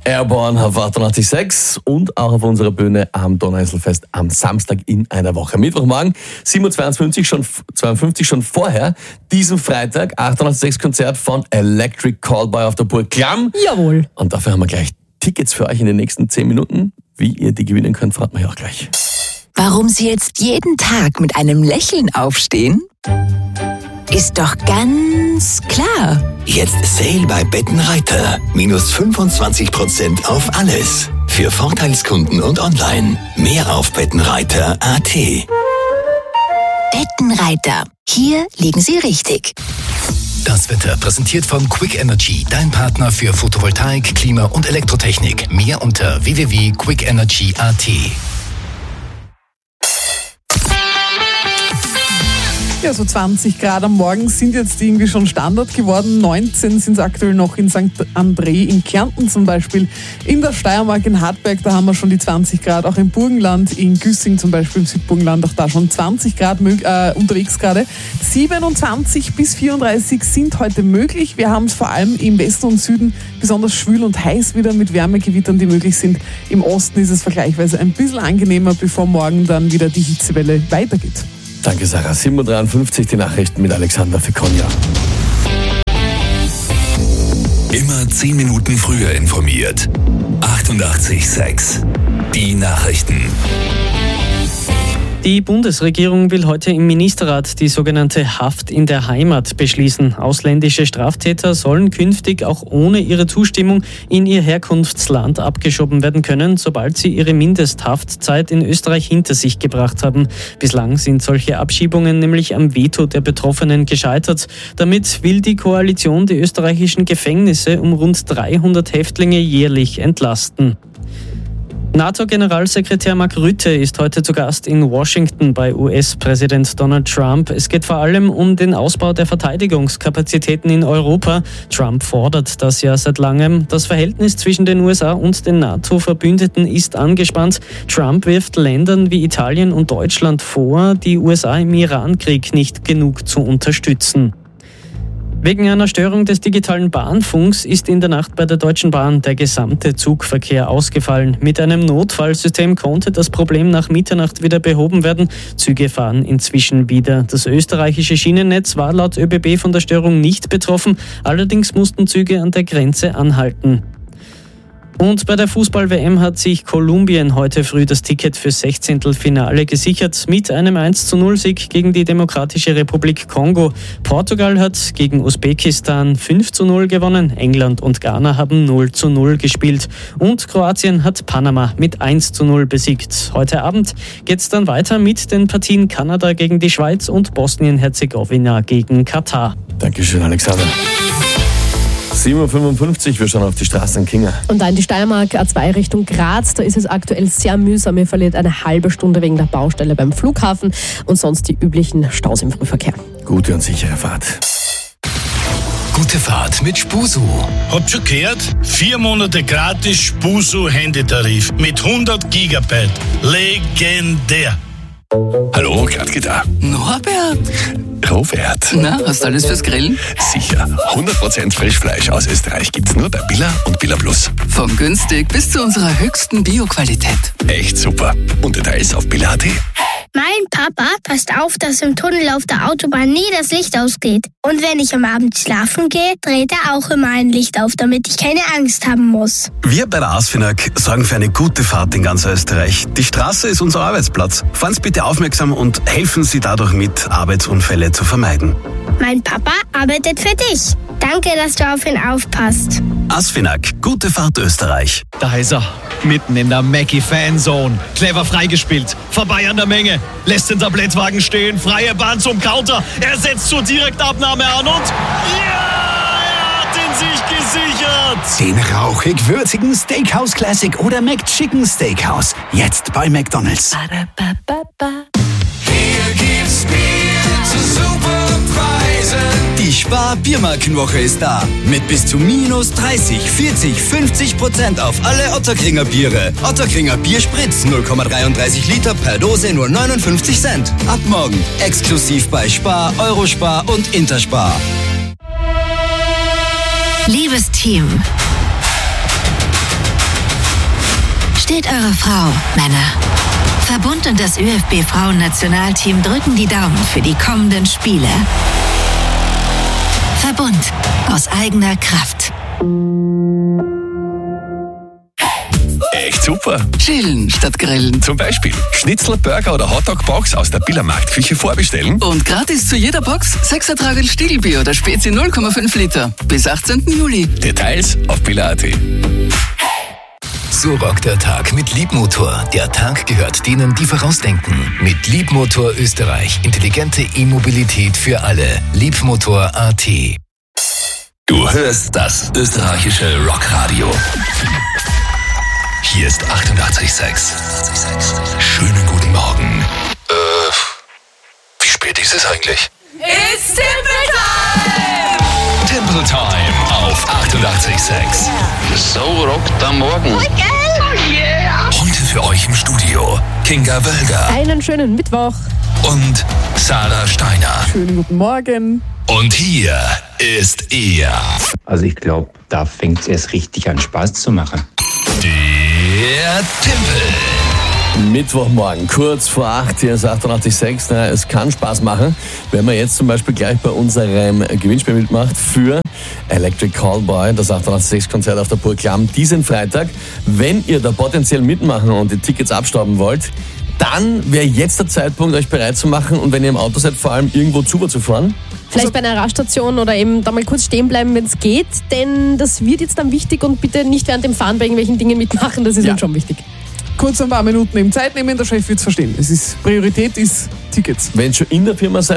Airborne auf 88.6 und auch auf unserer Bühne am Donauinselfest am Samstag in einer Woche. Mittwochmorgen, 7.52 schon vorher, diesen Freitag, 88.6 Konzert von Electric Callboy auf der Burg Klamm. Jawohl. Und dafür haben wir gleich Tickets für euch in den nächsten 10 Minuten. Wie ihr die gewinnen könnt, verraten wir ja auch gleich. Warum Sie jetzt jeden Tag mit einem Lächeln aufstehen? Ist doch ganz klar. Jetzt Sale bei Bettenreiter. Minus 25% auf alles. Für Vorteilskunden und online. Mehr auf bettenreiter.at. Bettenreiter. Hier liegen Sie richtig. Das Wetter präsentiert von Quick Energy, dein Partner für Photovoltaik, Klima und Elektrotechnik. Mehr unter www.quickenergy.at. Ja, so 20 Grad am Morgen sind jetzt irgendwie schon Standard geworden. 19 sind es aktuell noch in St. André in Kärnten zum Beispiel. In der Steiermark in Hartberg, da haben wir schon die 20 Grad. Auch im Burgenland, in Güssing zum Beispiel, im Südburgenland, auch da schon 20 Grad unterwegs gerade. 27 bis 34 sind heute möglich. Wir haben es vor allem im Westen und Süden besonders schwül und heiß wieder mit Wärmegewittern, die möglich sind. Im Osten ist es vergleichsweise ein bisschen angenehmer, bevor morgen dann wieder die Hitzewelle weitergeht. Danke, Sarah. 7.53 Uhr, die Nachrichten mit Alexander Fekonia. Immer 10 Minuten früher informiert. 88.6 Die Nachrichten. Die Bundesregierung will heute im Ministerrat die sogenannte Haft in der Heimat beschließen. Ausländische Straftäter sollen künftig auch ohne ihre Zustimmung in ihr Herkunftsland abgeschoben werden können, sobald sie ihre Mindesthaftzeit in Österreich hinter sich gebracht haben. Bislang sind solche Abschiebungen nämlich am Veto der Betroffenen gescheitert. Damit will die Koalition die österreichischen Gefängnisse um rund 300 Häftlinge jährlich entlasten. NATO-Generalsekretär Mark Rutte ist heute zu Gast in Washington bei US-Präsident Donald Trump. Es geht vor allem um den Ausbau der Verteidigungskapazitäten in Europa. Trump fordert das ja seit langem. Das Verhältnis zwischen den USA und den NATO-Verbündeten ist angespannt. Trump wirft Ländern wie Italien und Deutschland vor, die USA im Iran-Krieg nicht genug zu unterstützen. Wegen einer Störung des digitalen Bahnfunks ist in der Nacht bei der Deutschen Bahn der gesamte Zugverkehr ausgefallen. Mit einem Notfallsystem konnte das Problem nach Mitternacht wieder behoben werden. Züge fahren inzwischen wieder. Das österreichische Schienennetz war laut ÖBB von der Störung nicht betroffen. Allerdings mussten Züge an der Grenze anhalten. Und bei der Fußball-WM hat sich Kolumbien heute früh das Ticket fürs 16. Finale gesichert mit einem 1:0-Sieg gegen die Demokratische Republik Kongo. Portugal hat gegen Usbekistan 5:0 gewonnen. England und Ghana haben 0:0 gespielt. Und Kroatien hat Panama mit 1:0 besiegt. Heute Abend geht's dann weiter mit den Partien Kanada gegen die Schweiz und Bosnien-Herzegowina gegen Katar. Dankeschön, Alexander. 7.55 Uhr, wir schauen auf die Straßen in Kinga. Und dann die Steiermark A2 Richtung Graz. Da ist es aktuell sehr mühsam. Ihr verliert eine halbe Stunde wegen der Baustelle beim Flughafen und sonst die üblichen Staus im Frühverkehr. Gute und sichere Fahrt. Gute Fahrt mit Spusu. Habt schon gehört? 4 Monate gratis Spusu-Handytarif mit 100 Gigabyte. Legendär. Hallo, Gladke da. Norbert. Robert. Na, hast du alles fürs Grillen? Sicher. 100% Frischfleisch aus Österreich gibt's nur bei Billa und Billa Plus. Von günstig bis zu unserer höchsten Bio-Qualität. Echt super. Und Details auf Billa.at. Mein Papa passt auf, dass im Tunnel auf der Autobahn nie das Licht ausgeht. Und wenn ich am Abend schlafen gehe, dreht er auch immer ein Licht auf, damit ich keine Angst haben muss. Wir bei der ASFINAG sorgen für eine gute Fahrt in ganz Österreich. Die Straße ist unser Arbeitsplatz. Fahren Sie bitte aufmerksam und helfen Sie dadurch mit, Arbeitsunfälle zu vermeiden. Mein Papa arbeitet für dich. Danke, dass du auf ihn aufpasst. ASFINAG, gute Fahrt Österreich. Da ist er, mitten in der Mackie-Fanzone. Clever freigespielt, vorbei an der Menge, lässt den Tablettwagen stehen, freie Bahn zum Counter, er setzt zur Direktabnahme an und er hat ihn sich gesichert. Den rauchig-würzigen Steakhouse Classic oder McChicken Steakhouse, jetzt bei McDonald's. Hier gibt's Bier zu super Preisen. Die Spar-Biermarkenwoche ist da. Mit bis zu minus 30, 40, 50% auf alle Otterkringer Biere. Otterkringer Bierspritz 0,33 Liter per Dose nur 59 Cent. Ab morgen exklusiv bei Spar, Eurospar und Interspar. Liebes Team, Steht eure Frau, Männer. Verbund und das ÖFB-Frauen-Nationalteam drücken die Daumen für die kommenden Spiele. Verbund aus eigener Kraft. Echt super. Chillen statt grillen. Zum Beispiel Schnitzel, Burger oder Hotdog-Box aus der Biller Marktküche vorbestellen. Und gratis zu jeder Box 6er Tragel Stiegelbier oder Spezi 0,5 Liter. Bis 18. Juli. Details auf biller.at. So rockt der Tag mit Liebmotor. Der Tag gehört denen, die vorausdenken. Mit Liebmotor Österreich. Intelligente E-Mobilität für alle. Liebmotor.at. Du hörst das österreichische Rockradio. Hier ist 88,6. Schönen guten Morgen. Wie spät ist es eigentlich? It's Temple Time! Temple Time auf 88,6. So rockt am Morgen. Oh yeah! Heute für euch im Studio Kinga Wölger Einen schönen Mittwoch. und Sarah Steiner. Schönen guten Morgen. Und hier ist er. Also ich glaube, da fängt es erst richtig an Spaß zu machen. Der Tempel. Mittwochmorgen, kurz vor 8, hier ist 88,6. Na, es kann Spaß machen, wenn man jetzt zum Beispiel gleich bei unserem Gewinnspiel mitmacht für Electric Callboy, das 88,6-Konzert auf der Burg Lamm diesen Freitag. Wenn ihr da potenziell mitmachen und die Tickets abstauben wollt, dann wäre jetzt der Zeitpunkt, euch bereit zu machen und wenn ihr im Auto seid, vor allem irgendwo zu fahren. Vielleicht bei einer Raststation oder eben da mal kurz stehen bleiben, wenn es geht, denn das wird jetzt dann wichtig und bitte nicht während dem Fahren bei irgendwelchen Dingen mitmachen, das ist uns schon wichtig. Kurz ein paar Minuten eben Zeit nehmen, der Chef wird es verstehen. Priorität ist Tickets. Wenn schon in der Firma seid,